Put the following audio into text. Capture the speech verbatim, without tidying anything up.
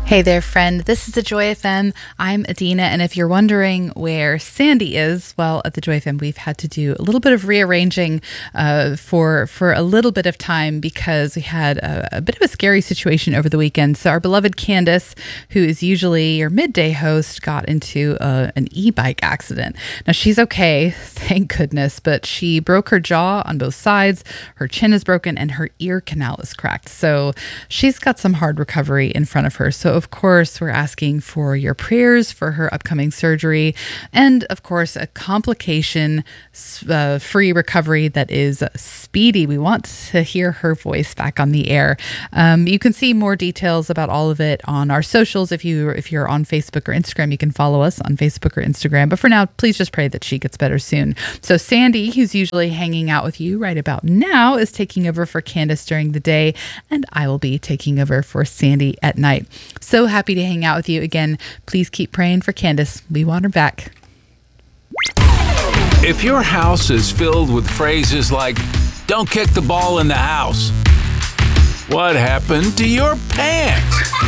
Hey there, friend. This is the Joy F M. I'm Adina, and if you're wondering where Sandy is, well, at the Joy F M, we've had to do a little bit of rearranging uh, for for a little bit of time because we had a, a bit of a scary situation over the weekend. So our beloved Candace, who is usually your midday host, got into uh, an e-bike accident. Now, she's okay, thank goodness, but she broke her jaw on both sides, her chin is broken, and her ear canal is cracked. So she's got some hard recovery in front of her. So of course, we're asking for your prayers for her upcoming surgery and, of course, a complication-free recovery that is speedy. We want to hear her voice back on the air. Um, you can see more details about all of it on our socials. If, you, if you're on Facebook or Instagram, you can follow us on Facebook or Instagram. But for now, please just pray that she gets better soon. So Sandy, who's usually hanging out with you right about now, is taking over for Candace during the day, and I will be taking over for Sandy at night. So happy to hang out with you again. Please keep praying for Candace. We want her back. If your house is filled with phrases like, "Don't kick the ball in the house," what happened to your pants?